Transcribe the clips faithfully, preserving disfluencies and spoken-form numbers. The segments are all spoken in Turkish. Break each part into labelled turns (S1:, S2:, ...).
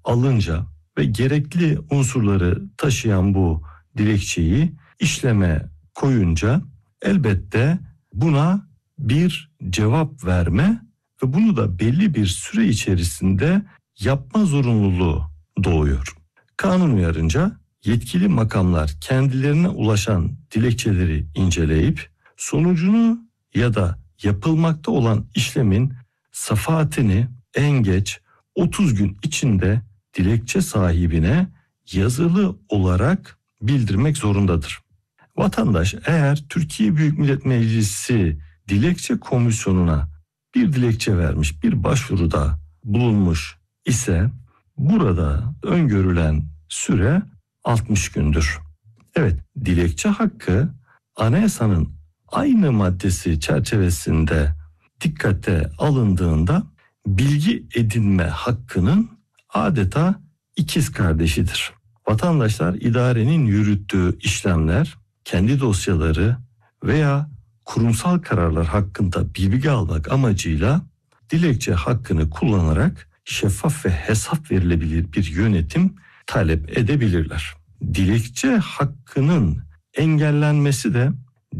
S1: alınca ve gerekli unsurları taşıyan bu dilekçeyi işleme koyunca elbette buna bir cevap verme ve bunu da belli bir süre içerisinde yapma zorunluluğu doğuyor. Kanun uyarınca yetkili makamlar kendilerine ulaşan dilekçeleri inceleyip sonucunu ya da yapılmakta olan işlemin safahatini en geç otuz gün içinde dilekçe sahibine yazılı olarak bildirmek zorundadır. Vatandaş eğer Türkiye Büyük Millet Meclisi Dilekçe Komisyonu'na bir dilekçe vermiş, bir başvuruda bulunmuş ise burada öngörülen süre altmış gündür. Evet, dilekçe hakkı anayasanın aynı maddesi çerçevesinde dikkate alındığında bilgi edinme hakkının adeta ikiz kardeşidir. Vatandaşlar idarenin yürüttüğü işlemler, kendi dosyaları veya kurumsal kararlar hakkında bilgi almak amacıyla dilekçe hakkını kullanarak şeffaf ve hesap verilebilir bir yönetim talep edebilirler. Dilekçe hakkının engellenmesi de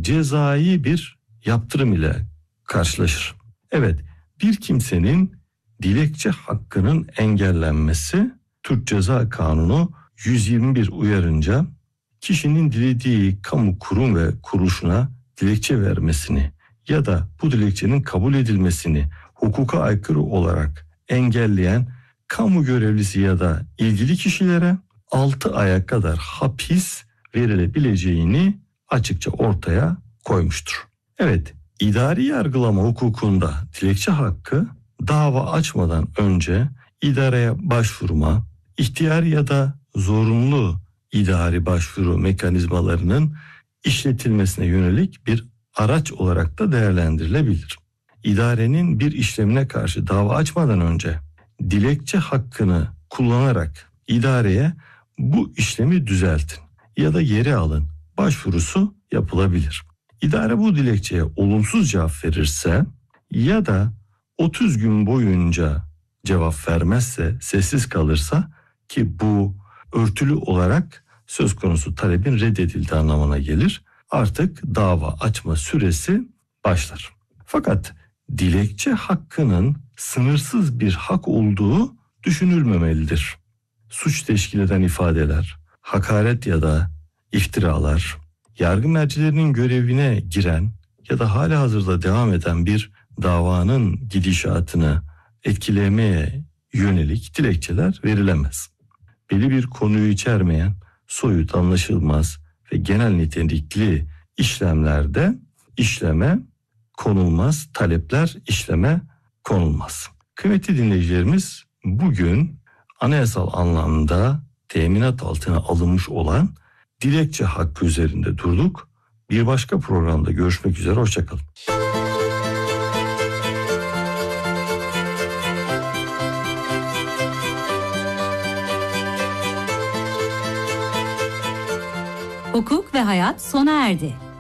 S1: cezai bir yaptırım ile karşılaşır. Evet, bir kimsenin dilekçe hakkının engellenmesi Türk Ceza Kanunu yüz yirmi bir uyarınca kişinin dilediği kamu kurum ve kuruluşuna dilekçe vermesini ya da bu dilekçenin kabul edilmesini hukuka aykırı olarak engelleyen kamu görevlisi ya da ilgili kişilere altı aya kadar hapis verilebileceğini açıkça ortaya koymuştur. Evet, idari yargılama hukukunda dilekçe hakkı dava açmadan önce idareye başvurma, ihtiyari ya da zorunlu idari başvuru mekanizmalarının işletilmesine yönelik bir araç olarak da değerlendirilebilir. İdarenin bir işlemine karşı dava açmadan önce dilekçe hakkını kullanarak idareye bu işlemi düzeltin ya da geri alın başvurusu yapılabilir. İdare bu dilekçeye olumsuz cevap verirse ya da otuz gün boyunca cevap vermezse, sessiz kalırsa ki bu örtülü olarak söz konusu talebin reddedildiği anlamına gelir. Artık dava açma süresi başlar. Fakat dilekçe hakkının sınırsız bir hak olduğu düşünülmemelidir. Suç teşkil eden ifadeler, hakaret ya da iftiralar, yargı mercilerinin görevine giren ya da halihazırda devam eden bir davanın gidişatını etkilemeye yönelik dilekçeler verilemez. Belli bir konuyu içermeyen, soyut, anlaşılmaz ve genel nitelikli işlemlerde işleme konulmaz, talepler işleme konulmaz. Kıymetli dinleyicilerimiz, bugün anayasal anlamda teminat altına alınmış olan dilekçe hakkı üzerinde durduk. Bir başka programda görüşmek üzere, hoşçakalın.
S2: Hukuk ve hayat sona erdi.